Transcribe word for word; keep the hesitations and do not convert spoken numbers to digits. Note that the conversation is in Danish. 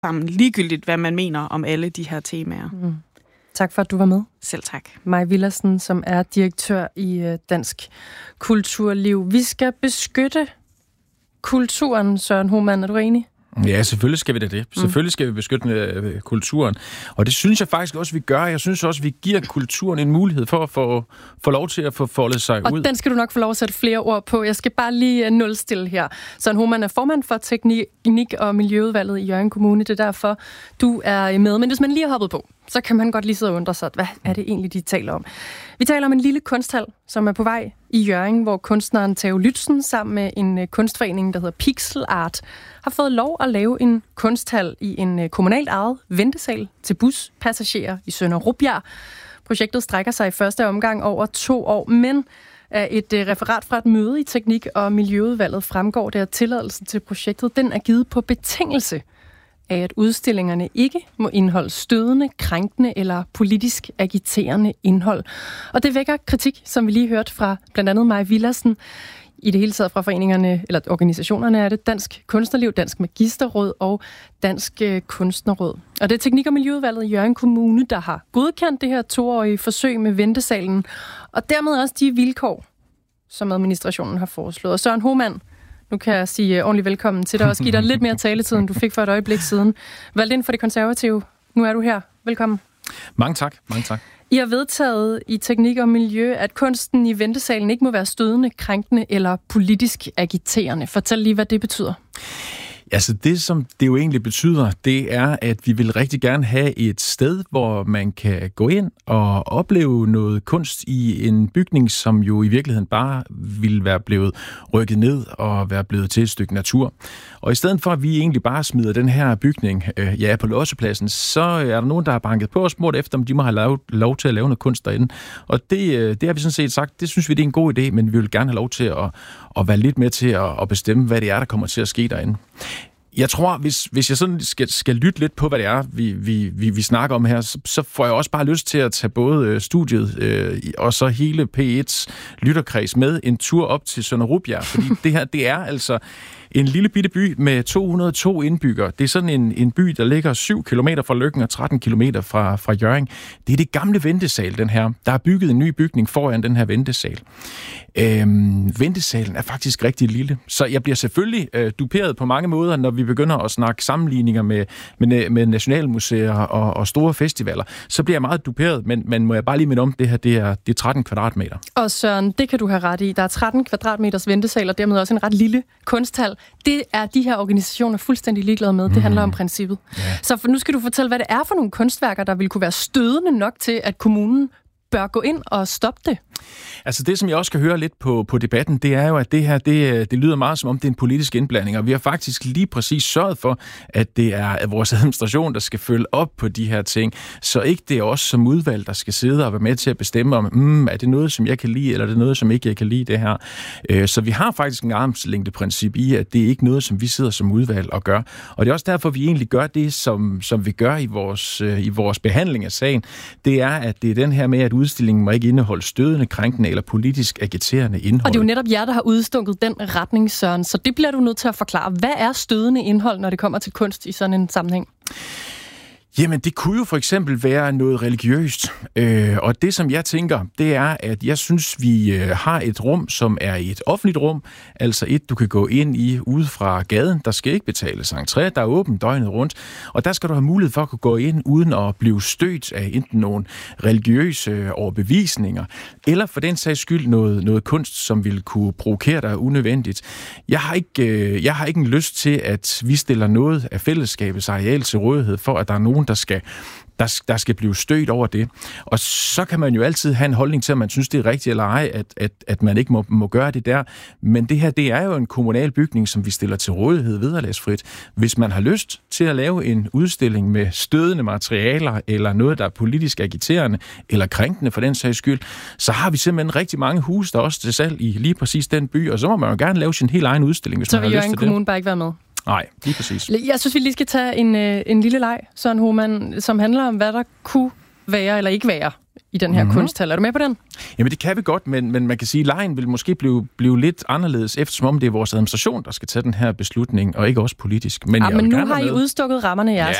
sammen, ligegyldigt hvad man mener om alle de her temaer. Mm. Tak for, at du var med. Selv tak. Maj Villadsen, som er direktør i Dansk Kulturliv. Vi skal beskytte kulturen, Søren Homan, er du enig? Ja, selvfølgelig skal vi da det. Selvfølgelig skal vi beskytte øh, kulturen. Og det synes jeg faktisk også, vi gør. Jeg synes også, vi giver kulturen en mulighed for at få, få lov til at få foldet sig og ud. Og den skal du nok få lov at sætte flere ord på. Jeg skal bare lige nulstille her. Søren Homan er formand for Teknik- og Miljøudvalget i Hjørring Kommune. Det er derfor, du er med. Men hvis man lige har hoppet på, så kan man godt lige sidde og undre sig, hvad er det egentlig, de taler om? Vi taler om en lille kunsthal, som er på vej i Hjørring, hvor kunstneren Theo Lützen sammen med en kunstforening, der hedder Pixel Art, har fået lov at lave en kunsthal i en kommunalt ejet ventesal til buspassagerer i Sønder Rubjerg. Projektet strækker sig i første omgang over to år, men af et referat fra et møde i Teknik- og Miljøudvalget fremgår det, at tilladelsen til projektet den er givet på betingelse af, at udstillingerne ikke må indeholde stødende, krænkende eller politisk agiterende indhold. Og det vækker kritik, som vi lige hørte fra blandt andet Maj Villadsen, i det hele taget fra foreningerne, eller organisationerne er det, Dansk Kunstnerliv, Dansk Magisterråd og Dansk Kunstnerråd. Og det er Teknik- og Miljøudvalget i Hjørring Kommune, der har godkendt det her toårige forsøg med ventesalen, og dermed også de vilkår, som administrationen har foreslået. Og Søren Homan, nu kan jeg sige ordentligt velkommen til dig, og give dig lidt mere taletid, end du fik for et øjeblik siden. Valgt ind for Det Konservative. Nu er du her. Velkommen. Mange tak. Mange tak. I har vedtaget i Teknik og Miljø, at kunsten i ventesalen ikke må være stødende, krænkende eller politisk agiterende. Fortæl lige, hvad det betyder. Altså det, som det jo egentlig betyder, det er, at vi vil rigtig gerne have et sted, hvor man kan gå ind og opleve noget kunst i en bygning, som jo i virkeligheden bare ville være blevet rykket ned og være blevet til et stykke natur. Og i stedet for, at vi egentlig bare smider den her bygning øh, ja, på lossepladsen, så er der nogen, der har banket på og spurgt efter, om de må have lov, lov til at lave noget kunst derinde. Og det, øh, det har vi sådan set sagt, det synes vi, det er en god idé, men vi vil gerne have lov til at, at være lidt med til at, at bestemme, hvad det er, der kommer til at ske derinde. Jeg tror, hvis, hvis jeg sådan skal, skal lytte lidt på, hvad det er, vi, vi, vi, vi snakker om her, så, så får jeg også bare lyst til at tage både øh, studiet øh, og så hele P et's lytterkreds med en tur op til Sønder Rubjerg, fordi det her, det er altså en lille bitte by med to hundrede og to indbyggere. Det er sådan en, en by, der ligger syv kilometer fra Løkken og tretten kilometer fra, fra Hjørring. Det er det gamle ventesal, den her. Der er bygget en ny bygning foran den her ventesal. Øhm, ventesalen er faktisk rigtig lille, så jeg bliver selvfølgelig øh, duperet på mange måder, når vi begynder at snakke sammenligninger med, med, med nationalmuseer og, og store festivaler. Så bliver jeg meget duperet, men, men må jeg bare lige minde om, det her det er, det er tretten kvadratmeter. Og Søren, det kan du have ret i. Der er tretten kvadratmeters ventesal, og dermed også en ret lille kunsthal. Det er de her organisationer fuldstændig ligeglade med. Det mm. handler om princippet. Ja. Så for, nu skal du fortælle, hvad det er for nogle kunstværker, der vil kunne være stødende nok til, at kommunen bør gå ind og stoppe det. Altså det, som jeg også skal høre lidt på, på debatten, det er jo, at det her, det, det lyder meget som om, det er en politisk indblanding, og vi har faktisk lige præcis sørget for, at det er vores administration, der skal følge op på de her ting, så ikke det er os som udvalg, der skal sidde og være med til at bestemme om, mm, er det noget, som jeg kan lide, eller er det noget, som ikke jeg kan lide, det her. Så vi har faktisk en armslængdeprincip i, at det er ikke noget, som vi sidder som udvalg og gør. Og det er også derfor, vi egentlig gør det, som, som vi gør i vores, i vores behandling af sagen. Det er, at det er den her med, at udstillingen må ikke indeholde stødende, krænkende eller politisk agiterende indhold. Og det er jo netop jer, der har udstunket den retning, Søren, så det bliver du nødt til at forklare. Hvad er stødende indhold, når det kommer til kunst i sådan en sammenhæng? Jamen, det kunne jo for eksempel være noget religiøst. Øh, og det, som jeg tænker, det er, at jeg synes, vi øh, har et rum, som er et offentligt rum. Altså et, du kan gå ind i ude fra gaden. Der skal ikke betales entré. Der er åbent døgnet rundt. Og der skal du have mulighed for at kunne gå ind, uden at blive stødt af enten nogle religiøse overbevisninger, eller for den sags skyld noget, noget kunst, som vil kunne provokere dig unødvendigt. Jeg har ikke, øh, jeg har ikke en lyst til, at vi stiller noget af fællesskabets areal til rådighed for, at der er nogen, der skal, der, der skal blive stødt over det. Og så kan man jo altid have en holdning til, om man synes, det er rigtigt eller ej, at, at, at man ikke må, må gøre det der. Men det her, det er jo en kommunal bygning, som vi stiller til rådighed vederlagsfrit. Hvis man har lyst til at lave en udstilling med stødende materialer, eller noget, der er politisk agiterende, eller krænkende for den sags skyld, så har vi simpelthen rigtig mange huse, der også til salg i lige præcis den by, og så må man jo gerne lave sin helt egen udstilling, hvis så man har lyst til det. Så vil Kommune bare ikke være med? Nej, lige præcis. Jeg synes, vi lige skal tage en, en lille leg, Søren Homan, som handler om, hvad der kunne være eller ikke være i den her mm-hmm. kunsthal. Er du med på den? Jamen det kan vi godt, men, men man kan sige, at lejen vil måske blive, blive lidt anderledes, eftersom det er vores administration, der skal tage den her beslutning, og ikke også politisk. Men, ja, jeg men vil nu gerne har I med. udstukket rammerne jeres